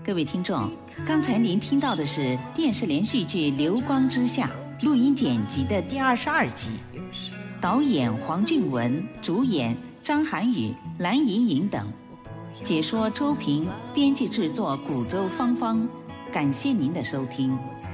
各位听众，刚才您听到的是电视连续剧《流光之下》录音剪辑的第22集，导演黄俊文，主演张涵予、蓝盈莹等，解说周平，编辑制作古周芳芳。感谢您的收听。